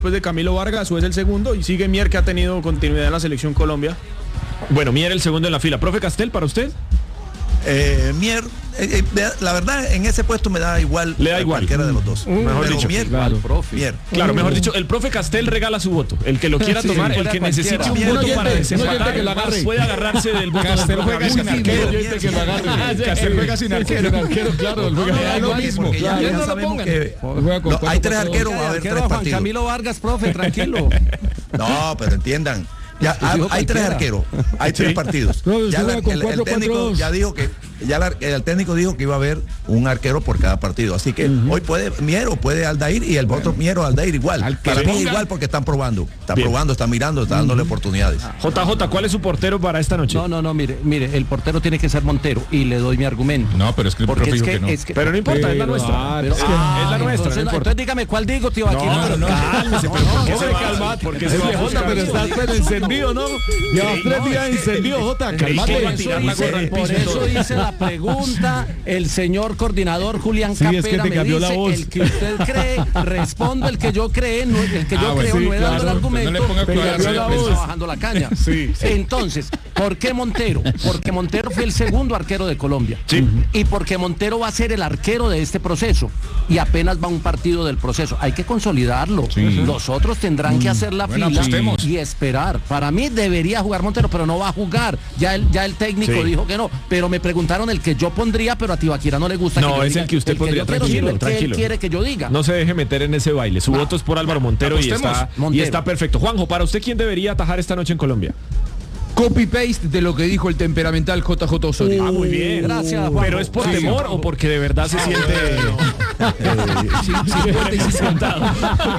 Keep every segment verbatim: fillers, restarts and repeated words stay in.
después de Camilo Vargas, o es el segundo, y sigue Mier, que ha tenido continuidad en la selección Colombia. Bueno, Mier el segundo en la fila. ¿Profe Castel, para usted? Eh, Mier, eh, eh, la verdad, en ese puesto me da igual. Le da igual. Cualquiera de los dos. Mm, mejor Pero dicho. Mier, Claro, profe. Mier. Claro, mejor dicho, el profe Castel regala su voto. El que lo quiera Sí, tomar, sí, el que necesite un Mier, voto oyente, para desempatar, que lo agarre. puede agarrarse del voto. Castel del juega profe sin Castel. arquero. Mier, Que lo agarre. Castel juega sin arquero. Claro, él juega- No, da no, lo no, mismo. porque ya, Claro. ya No lo sabemos pongan. que Juega con no, cuatro hay tres por dos. arqueros, va a haber Arquero tres a Juan partidos. Camilo Vargas, profe, tranquilo. No, pero entiendan. Ya, Pues hay, dijo hay tres cualquiera. arqueros, hay tres partidos. No, usted Ya la- juega con el, el cuatro, técnico cuatro, dos. ya dijo que ya la- el técnico dijo que iba a haber un arquero por cada partido. Así que hoy puede Mier o puede Aldair, y el otro Mier o Aldair igual. Al que Para le mí es pongan- igual porque están probando. Está Bien. probando, está mirando, está dándole oportunidades. J J, ¿cuál es su portero para esta noche? No, no, no, mire, mire, el portero tiene que ser Montero y le doy mi argumento. No, pero es que el Porque profe es dijo que, que no. es que Pero no importa, es la Pero, nuestra. ah, pero- es, que ah, es la nuestra, entonces, no no, importa. entonces dígame cuál digo, tío, aquí No, no, no, cálmese, pero ¿por qué se Hombre, va? calmate. ¿Por qué se va a Jota, buscar? pero estás tan encendido, ¿no? Llevas tres días encendido, Jota. Creí que iba a Calmate. tirar la gorra al Por piso y eso todo. hice la pregunta, el señor coordinador Julián Sí, es que Capera te me cambió la dice, voz. el que usted cree, respondo el que yo cree, no, el que yo Ah, bueno, creo, sí, no he dado el claro. argumento, No le ponga pero cuidado, ya sí, está pues. bajando la caña. Sí, sí. Entonces, ¿por qué Montero? Porque Montero fue el segundo arquero de Colombia. Sí. Y porque Montero va a ser el arquero de este proceso. Y apenas va un partido del proceso. Hay que consolidarlo. Los otros tendrán que hacer la Bueno, fila apostemos. y esperar. Para mí debería jugar Montero, pero no va a jugar. Ya el, ya el técnico Sí. dijo que no. Pero me preguntaron el que yo pondría, pero a Tibaquira no le gusta. No, que yo es diga el que usted pondría, yo quiero, tranquilo, sino el que él tranquilo. quiere que yo diga. No se deje meter en ese baile. Su voto es por Álvaro Montero y Apostemos. está, y Montero. está perfecto. Juanjo, para usted, ¿quién debería atajar esta noche en Colombia? Copy-paste de lo que dijo el temperamental J J Osorio. Ah, muy bien. Gracias, Juanjo. ¿Pero es por Sí, temor sí. o porque de verdad se siente cincuenta y cincuenta.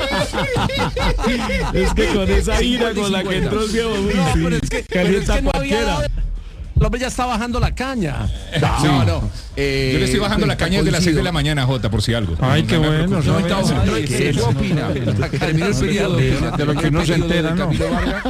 Es que con esa ira cincuenta y con la que cincuenta. entró el viejo, uy, No, sí, pero es que, pero es calienta que no había cualquiera. dado- El hombre ya está bajando la caña. No, no. eh, Yo le estoy bajando la caña desde las seis de la coincido. mañana, Jota, por si algo. Ay, qué No me bueno. preocupe. No, está bajando. Ay, ¿Qué, qué ¿Qué opina? Terminó el periodo de, de lo que uno se entera, ¿no? Camilo Vargas.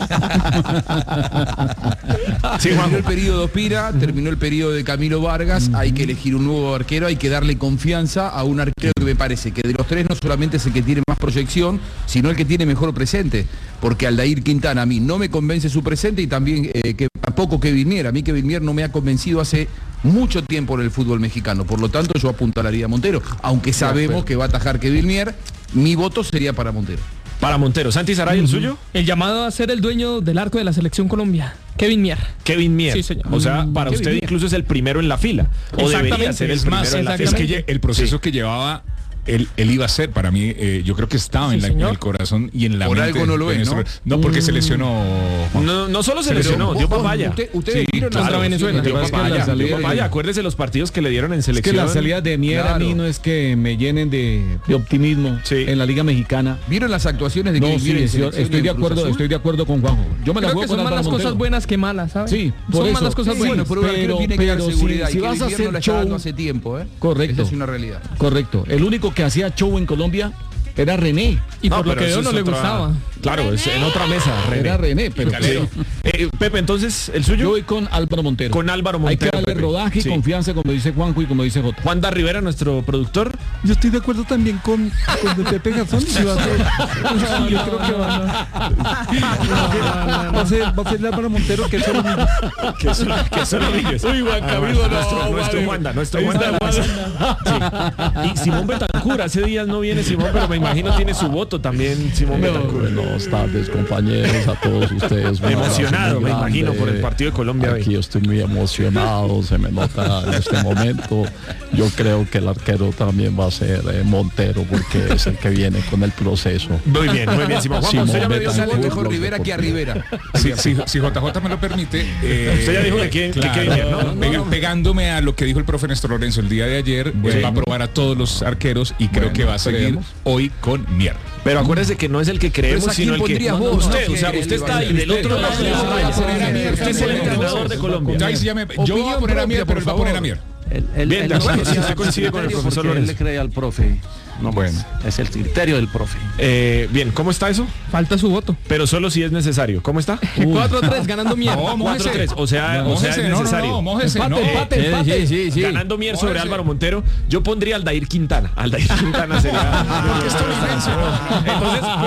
Sí, Terminó Juanjo. el periodo de Ospina, terminó el periodo de Camilo Vargas. Hay que elegir un nuevo arquero, hay que darle confianza a un arquero que me parece que de los tres no solamente es el que tiene más proyección, sino el que tiene mejor presente. Porque Aldair Quintana a mí no me convence su presente, y también eh, que tampoco Kevin Mier. A mí Kevin Mier no me ha convencido hace mucho tiempo en el fútbol mexicano. Por lo tanto, yo apuntalaría a Montero. Aunque sabemos que va a atajar Kevin Mier, mi voto sería para Montero. Para Montero. ¿Santi Saray, el suyo? El llamado a ser el dueño del arco de la selección Colombia, Kevin Mier. Kevin Mier. Sí, señor. O sea, para Kevin usted Mier. incluso es el primero en la fila. O debería Exactamente. ser el Es primero más, en la es fila. que lle- el proceso Sí. que llevaba él, él iba a ser, para mí, eh, yo creo que estaba Sí, en, la- en señor. el corazón y en la Por mente. algo no lo de es, nuestro- ¿no? No, porque se lesionó. Juan. No, no solo se Pero lesionó, vos- dio vos- papaya. usted- ustedes Sí, vieron la claro, Venezuela. dio Lo que pasa es que papaya, la salida dio de- papaya. Acuérdese los partidos que le dieron en Es que selección. las salidas de Mier a Claro. mí no es que me llenen de, de optimismo Sí. en la Liga Mexicana. ¿Vieron las actuaciones de No, Kevin sí, Mier en es cierto, selección estoy y de en Cruz acuerdo, Azul? estoy de acuerdo con Juanjo. Yo me la Creo juego que con son más Álvaro las Montero. cosas buenas que malas, ¿sabes? Sí, por son eso. más las cosas Sí, buenas. Bueno, pero un arquero Pero- tiene que dar pero si- seguridad. si y vas Kevin a Mier hacer no la está show- dando hace tiempo, ¿eh? Correcto. Esa es una realidad. Correcto. El único que hacía show en Colombia era René. Y por lo pero que eso veo no es le otra- gustaba. Claro, es en otra mesa, René. Era René, pero Sí. Eh, Pepe, entonces, ¿el suyo? yo voy con Álvaro Montero. Con Álvaro Hay que Montero, darle Pepe. rodaje y Sí. confianza, como dice Juanjo y como dice Jota. Juan Da Rivera, nuestro productor. Yo estoy de acuerdo también con, con Pepe Garzón. Y va a ser, sí, yo creo que va a, va a ser, va a ser el Álvaro Montero, que es el mismo. Que son, que son amigos. Uy, Juan Camilo, nuestro, nuestro Juanda, nuestro Juanda. Sí. Y Simón Betancur, hace días no viene Simón, pero me imagino tiene su voto también, Simón Betancur. Buenas tardes, compañeros, a todos ustedes. Un Emocionado, abrazo muy me imagino, grande. por el partido de Colombia hoy. Aquí estoy muy emocionado, se me nota en este momento. Yo creo que el arquero también va a ser eh, Montero, porque es el que viene con el proceso. Muy bien, muy bien, Simón. Juan, Simón usted ya me dio su Betancur. Sale voto. mejor Rivera que a Rivera. Si, si, si J J me lo permite, eh, Usted ya dijo que quién- que claro, Kevin Mier, ¿no? no, pega- pegándome a lo que dijo el profe Néstor Lorenzo el día de ayer, pues Bueno. va a probar a todos los arqueros y creo Bueno, que va a seguir esperemos. hoy con Mier. Pero acuérdese que no es el que creemos, Pero ¿a quién sino el que... pondrías No, no, vos? usted, No, o sea, que usted él está va a ahí ser del otro lado de la Usted raya. Usted es el entrenador de Colombia. Ya, ahí sí ya me- yo voy a poner a Mier, pero él va a poner a Mier. El, el, Bien, el- de acuerdo, el- si usted coincide con el criterio profesor porque él Lorenzo. le cree al profe. No, Bueno. es el criterio del profe. Eh, bien, ¿cómo está eso? Falta su voto. Pero solo si es necesario. ¿Cómo está? cuatro tres ganando Mier. No, mójese. cuatro tres, o sea, o sea, Mójese, es no, no, necesario. no, mójese, Empate, no. empate, empate. sí, sí. Ganando Mier sobre Mójese. Álvaro Montero, yo pondría a Aldair Quintana. Aldair Quintana sería... Porque es tolimense, ¿no? Entonces,